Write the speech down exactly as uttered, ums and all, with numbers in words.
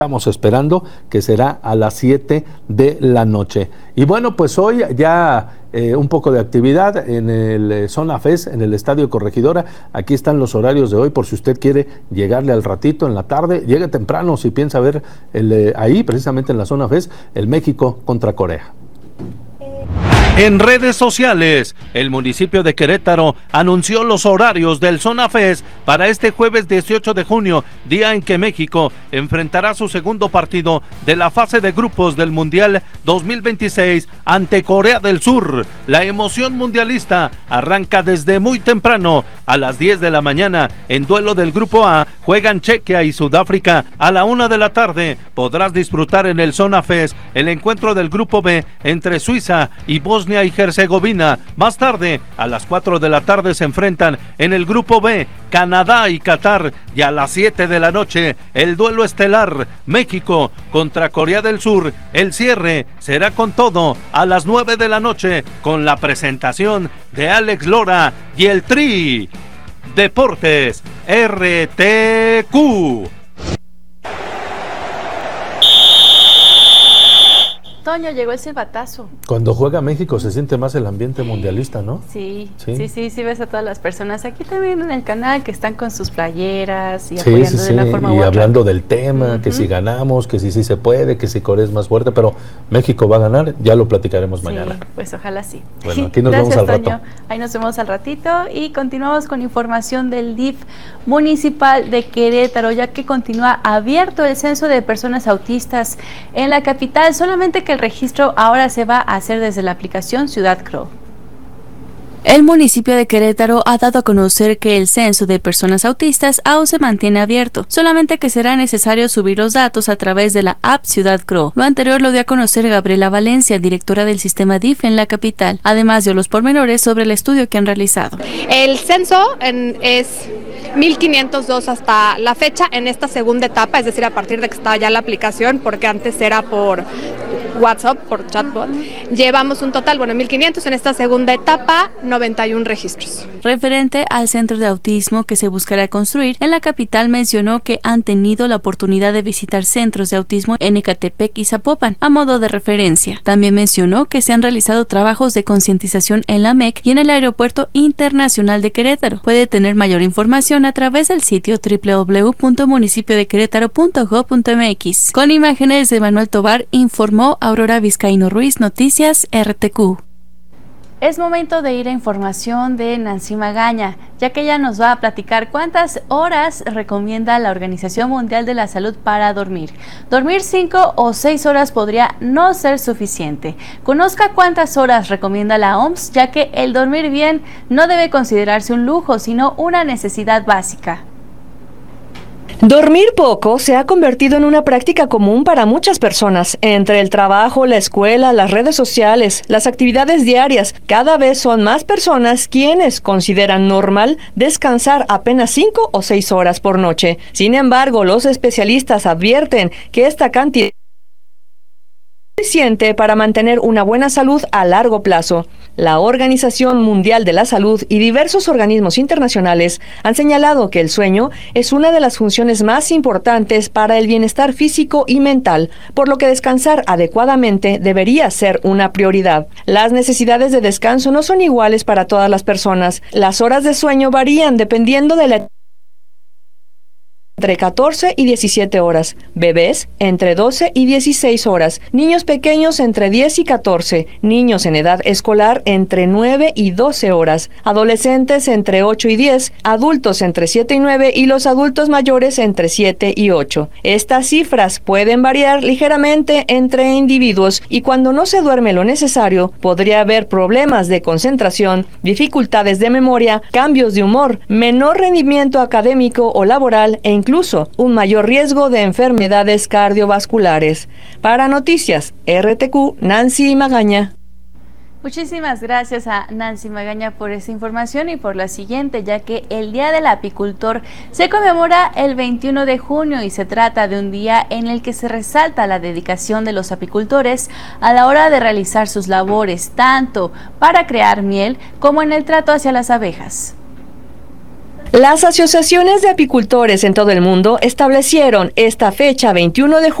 Estamos esperando, que será a las siete de la noche. Y bueno, pues hoy ya eh, un poco de actividad en el eh, Zona Fest, en el Estadio Corregidora. Aquí están los horarios de hoy, por si usted quiere llegarle al ratito en la tarde, llegue temprano si piensa ver el, eh, ahí, precisamente en la Zona Fest, el México contra Corea. En redes sociales, el municipio de Querétaro anunció los horarios del Zona Fest para este jueves dieciocho de junio, día en que México enfrentará su segundo partido de la fase de grupos del Mundial dos mil veintiséis ante Corea del Sur. La emoción mundialista arranca desde muy temprano. A las diez de la mañana, en duelo del Grupo A, juegan Chequia y Sudáfrica. A la una de la tarde, podrás disfrutar en el Zona Fest el encuentro del Grupo B entre Suiza y Bosnia y Herzegovina. Más tarde, a las cuatro de la tarde, se enfrentan en el Grupo B Canadá y Qatar, y a las siete de la noche el duelo estelar México contra Corea del Sur. El cierre será con todo a las nueve de la noche con la presentación de Alex Lora y el Tri. Deportes R T Q. Toño, llegó el silbatazo. Cuando juega México se siente más el ambiente mundialista, ¿no? Sí, sí, sí, sí, sí ves a todas las personas aquí también en el canal que están con sus playeras y sí, apoyando sí, de una sí. forma y u otra. hablando del tema, uh-huh. que si ganamos, que si sí se puede, que si Corea es más fuerte, pero México va a ganar, ya lo platicaremos sí, mañana. Pues ojalá sí. Bueno, aquí nos Gracias, vemos al Toño. rato. Ahí nos vemos al ratito y continuamos con información del D I F municipal de Querétaro, ya que continúa abierto el censo de personas autistas en la capital, solamente que el registro ahora se va a hacer desde la aplicación Ciudad Crow. El municipio de Querétaro ha dado a conocer que el censo de personas autistas aún se mantiene abierto, solamente que será necesario subir los datos a través de la app Ciudad Crow. Lo anterior lo dio a conocer Gabriela Valencia, directora del sistema D I F en la capital, además dio los pormenores sobre el estudio que han realizado. El censo en, es mil quinientos dos hasta la fecha en esta segunda etapa, es decir, a partir de que estaba ya la aplicación, porque antes era por WhatsApp, por chatbot. Llevamos un total, bueno, mil quinientos en esta segunda etapa, noventa y uno registros. Referente al centro de autismo que se buscará construir, en la capital mencionó que han tenido la oportunidad de visitar centros de autismo en Ecatepec y Zapopan, a modo de referencia. También mencionó que se han realizado trabajos de concientización en la M E C y en el Aeropuerto Internacional de Querétaro. Puede tener mayor información a través del sitio doble u doble u doble u punto municipio de querétaro punto gob punto m x. Con imágenes de Manuel Tobar, informó Aurora Vizcaíno Ruiz, Noticias R T Q. Es momento de ir a información de Nancy Magaña, ya que ella nos va a platicar cuántas horas recomienda la Organización Mundial de la Salud para dormir. Dormir cinco o seis horas podría no ser suficiente. Conozca cuántas horas recomienda la O M S, ya que el dormir bien no debe considerarse un lujo, sino una necesidad básica. Dormir poco se ha convertido en una práctica común para muchas personas. Entre el trabajo, la escuela, las redes sociales, las actividades diarias, cada vez son más personas quienes consideran normal descansar apenas cinco o seis horas por noche. Sin embargo, los especialistas advierten que esta cantidad es suficiente para mantener una buena salud a largo plazo. La Organización Mundial de la Salud y diversos organismos internacionales han señalado que el sueño es una de las funciones más importantes para el bienestar físico y mental, por lo que descansar adecuadamente debería ser una prioridad. Las necesidades de descanso no son iguales para todas las personas. Las horas de sueño varían dependiendo de la entre catorce y diecisiete horas, bebés entre doce y dieciséis horas, niños pequeños entre diez y catorce, niños en edad escolar entre nueve y doce horas, adolescentes entre ocho y diez, adultos entre siete y nueve y los adultos mayores entre siete y ocho. Estas cifras pueden variar ligeramente entre individuos y cuando no se duerme lo necesario, podría haber problemas de concentración, dificultades de memoria, cambios de humor, menor rendimiento académico o laboral e incluso Incluso un mayor riesgo de enfermedades cardiovasculares. Para Noticias R T Q, Nancy Magaña. Muchísimas gracias a Nancy Magaña por esa información y por la siguiente, ya que el Día del Apicultor se conmemora el veintiuno de junio y se trata de un día en el que se resalta la dedicación de los apicultores a la hora de realizar sus labores, tanto para crear miel como en el trato hacia las abejas. Las asociaciones de apicultores en todo el mundo establecieron esta fecha veintiuno de